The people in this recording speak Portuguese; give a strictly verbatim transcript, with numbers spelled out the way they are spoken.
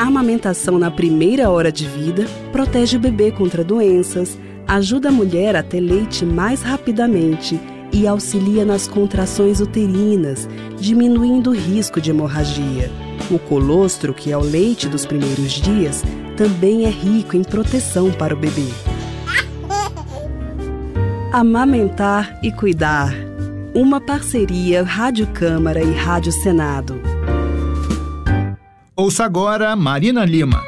A amamentação na primeira hora de vida protege o bebê contra doenças, ajuda a mulher a ter leite mais rapidamente e auxilia nas contrações uterinas, diminuindo o risco de hemorragia. O colostro, que é o leite dos primeiros dias, também é rico em proteção para o bebê. Amamentar e cuidar. Uma parceria Rádio Câmara e Rádio Senado. Ouça agora Marina Lima.